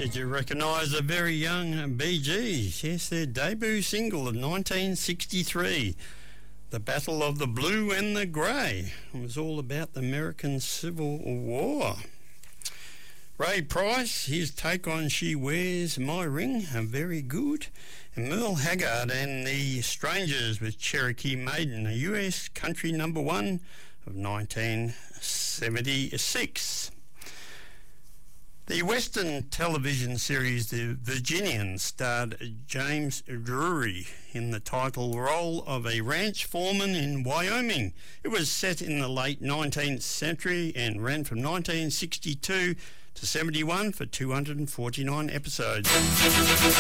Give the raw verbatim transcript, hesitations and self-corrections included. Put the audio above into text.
Did you recognise the very young Bee Gees? Yes, their debut single of nineteen sixty-three, The Battle of the Blue and the Grey. It was all about the American Civil War. Ray Price, his take on She Wears My Ring, are very good. And Merle Haggard and the Strangers with Cherokee Maiden, a U S country number one of nineteen seventy-six. The Western television series The Virginians starred James Drury in the title role of a ranch foreman in Wyoming. It was set in the late nineteenth century and ran from nineteen sixty-two to seventy-one for two hundred forty-nine episodes.